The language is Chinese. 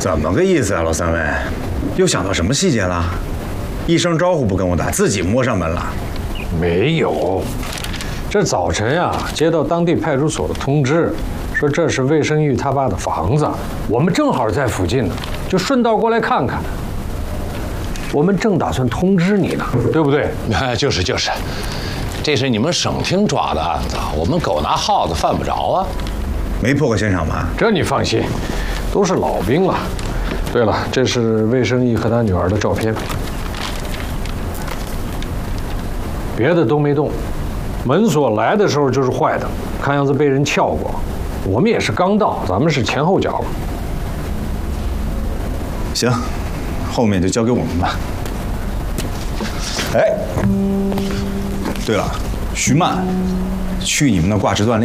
怎么个意思啊，老三位？又想到什么细节了？一声招呼不跟我打，自己摸上门了？ 没有，这早晨呀，接到当地派出所的通知，说这是魏生玉他爸的房子，我们正好在附近呢，就顺道过来看看。我们正打算通知你呢，对不对？ 就是，这是你们省厅抓的案子，我们狗拿耗子犯不着啊。 没破过现场吧？ 这你放心，都是老兵了。对了，这是魏生义和他女儿的照片，别的都没动。门锁来的时候就是坏的，看样子被人撬过。我们也是刚到，咱们是前后脚。 行，后面就交给我们吧。哎，对了，徐曼，去你们那挂职锻炼。